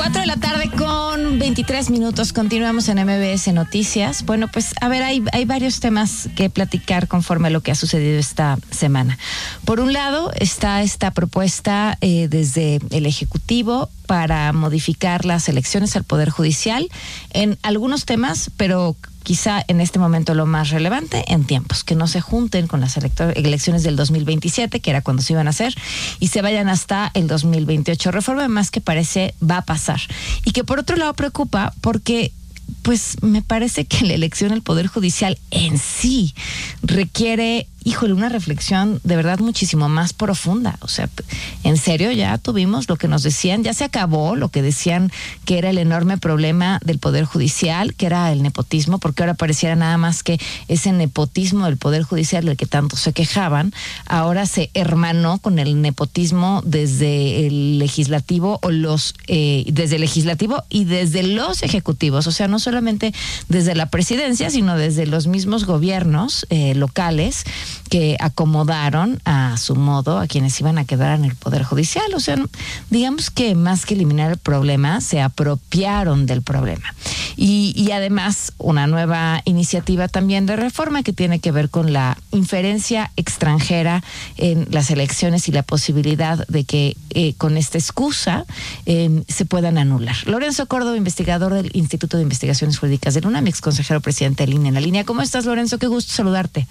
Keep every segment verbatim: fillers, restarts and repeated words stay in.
Cuatro de la tarde con veintitrés minutos. Continuamos en M B S Noticias. Bueno, pues a ver, hay, hay varios temas que platicar conforme a lo que ha sucedido esta semana. Por un lado está esta propuesta eh, desde el Ejecutivo para modificar las elecciones al Poder Judicial en algunos temas, pero quizá en este momento lo más relevante, en tiempos, que no se junten con las elector- elecciones del dos mil veintisiete, que era cuando se iban a hacer, y se vayan hasta el dos mil veintiocho. Reforma más que parece va a pasar. Y que por otro lado preocupa porque pues me parece que la elección al Poder Judicial en sí requiere, híjole, una reflexión de verdad muchísimo más profunda. O sea, en serio, ya tuvimos lo que nos decían, ya se acabó lo que decían que era el enorme problema del Poder Judicial, que era el nepotismo, porque ahora pareciera nada más que ese nepotismo del Poder Judicial del que tanto se quejaban, ahora se hermanó con el nepotismo desde el legislativo o los, eh, desde el legislativo y desde los ejecutivos. O sea, no solamente desde la presidencia, sino desde los mismos gobiernos eh, locales que acomodaron a su modo a quienes iban a quedar en el Poder Judicial. O sea, digamos que más que eliminar el problema, se apropiaron del problema. Y, y además, una nueva iniciativa también de reforma que tiene que ver con la inferencia extranjera en las elecciones y la posibilidad de que eh, con esta excusa eh, se puedan anular. Lorenzo Córdoba, investigador del Instituto de Investigaciones Jurídicas del UNAM, ex consejero presidente del I N E en la línea. ¿Cómo estás, Lorenzo? Qué gusto saludarte.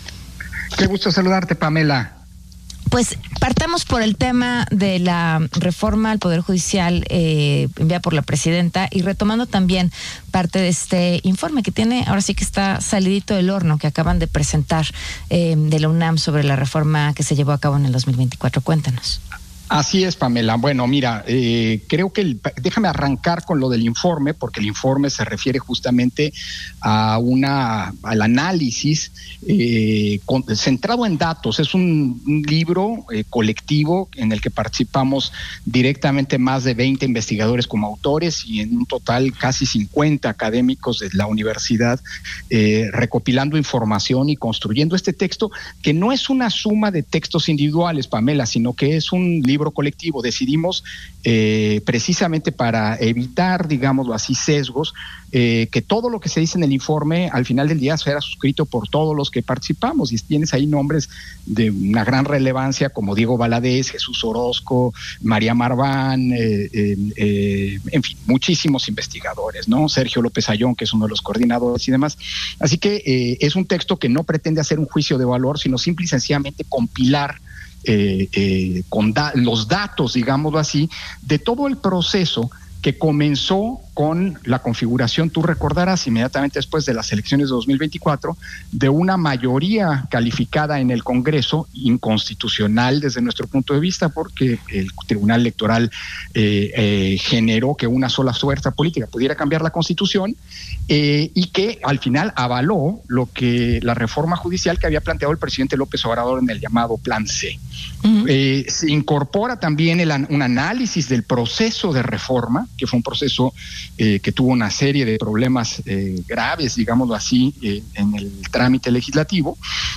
Qué gusto saludarte, Pamela. Pues partamos por el tema de la reforma al Poder Judicial eh, enviada por la presidenta y retomando también parte de este informe que tiene, ahora sí que está salidito del horno, que acaban de presentar eh, de la UNAM sobre la reforma que se llevó a cabo en el dos mil veinticuatro. Cuéntanos. Así es, Pamela. Bueno, mira, eh, creo que el, déjame arrancar con lo del informe, porque el informe se refiere justamente a una al análisis eh, con, centrado en datos. Es un, un libro eh, colectivo en el que participamos directamente más de veinte investigadores como autores y en un total casi cincuenta académicos de la universidad eh, recopilando información y construyendo este texto, que no es una suma de textos individuales, Pamela, sino que es un libro colectivo. Decidimos eh, precisamente para evitar, digámoslo así, sesgos, eh, que todo lo que se dice en el informe al final del día será suscrito por todos los que participamos, y tienes ahí nombres de una gran relevancia como Diego Valadez, Jesús Orozco, María Marván, eh, eh, eh, en fin, muchísimos investigadores, ¿no? Sergio López Ayón, que es uno de los coordinadores y demás. Así que eh, es un texto que no pretende hacer un juicio de valor, sino simple y sencillamente compilar Eh, eh, con da- los datos, digámoslo así, de todo el proceso que comenzó con la configuración, tú recordarás, inmediatamente después de las elecciones de dos mil veinticuatro, de una mayoría calificada en el Congreso, inconstitucional desde nuestro punto de vista, porque el Tribunal Electoral eh, eh, generó que una sola fuerza política pudiera cambiar la Constitución, eh, y que al final avaló lo que la reforma judicial que había planteado el presidente López Obrador en el llamado Plan C. Uh-huh. Eh, se incorpora también el, un análisis del proceso de reforma, que fue un proceso eh, que tuvo una serie de problemas eh, graves, digámoslo así, eh, en el trámite legislativo,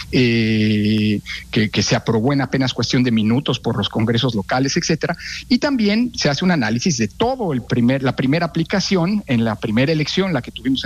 eh, que, que se aprobó en apenas cuestión de minutos por los congresos locales, etcétera, y también se hace un análisis de todo el primer, la primera aplicación en la primera elección, la que tuvimos